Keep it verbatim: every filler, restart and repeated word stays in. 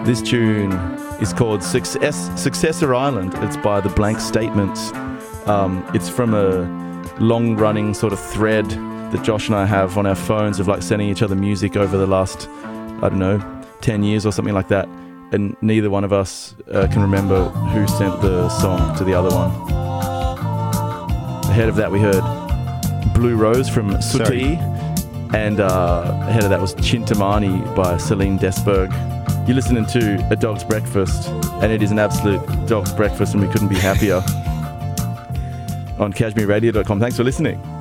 This tune is called Success, Successor Island. It's by The Blank Statements. Um, it's from a long-running sort of thread that Josh and I have on our phones of like sending each other music over the last, I don't know, ten years or something like that. And neither one of us uh, can remember who sent the song to the other one. Ahead of that we heard Blue Rose from Suti. And uh, ahead of that was Chintamani by Celine Desberg. You're listening to A Dog's Breakfast, and it is an absolute dog's breakfast, and we couldn't be happier. On Cashmere Radio dot com. Thanks for listening.